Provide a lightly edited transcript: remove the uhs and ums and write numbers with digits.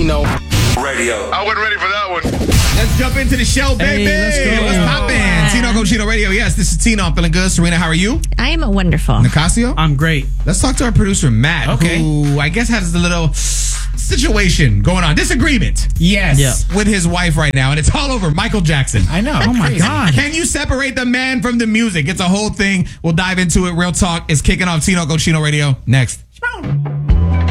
Chino Radio. I wasn't ready for that one. Let's jump into the show, baby. Hey, let's go. What's poppin'? Tino Cochino Radio. Yes, this is Tino. I'm feeling good. Serena, how are you? I am wonderful. Nicasio? I'm great. Let's talk to our producer, Matt, Okay. who I guess has a little situation going on. Disagreement Yes. Yeah. with his wife right now, and it's all over Michael Jackson. I know. Oh, my Crazy. God. Can you separate the man from the music? It's a whole thing. We'll dive into it. Real Talk is kicking off. Tino Cochino Radio next.